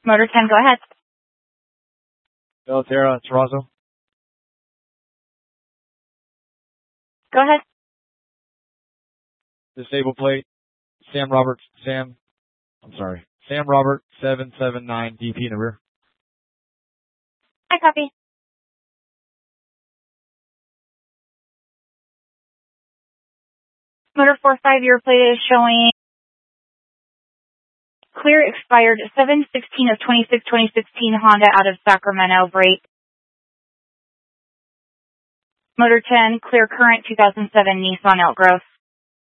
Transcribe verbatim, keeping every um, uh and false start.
Motor ten, go ahead. Belterra, Terrazzo. Go ahead. Disable plate. Sam Roberts, Sam, I'm sorry, Sam Robert, seven seven nine D P in the rear. I copy. Motor four five, your plate is showing clear expired seven sixteen of twenty-six twenty sixteen Honda out of Sacramento, break. Motor ten, clear current two thousand seven Nissan Outgrowth.